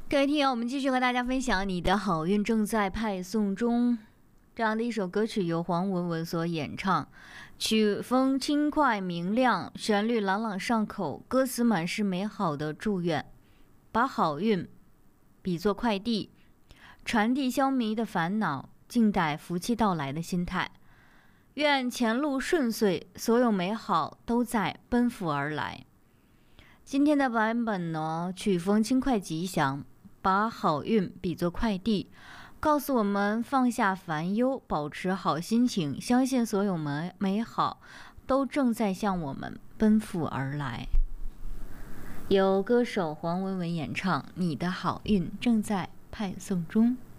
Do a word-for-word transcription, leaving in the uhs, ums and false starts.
各位听友，我们继续和大家分享你的好运正在派送中这样的一首歌曲，由黄文文所演唱，曲风轻快明亮，旋律朗朗上口，歌词满是美好的祝愿，把好运比作快递，传递消弭的烦恼，静待福气到来的心态。愿前路顺遂，所有美好都在奔赴而来。今天的版本呢，曲风轻快吉祥，把好运比作快递，告诉我们放下烦忧，保持好心情，相信所有美美好都正在向我们奔赴而来。由歌手黄文文演唱，你的好运正在派送中。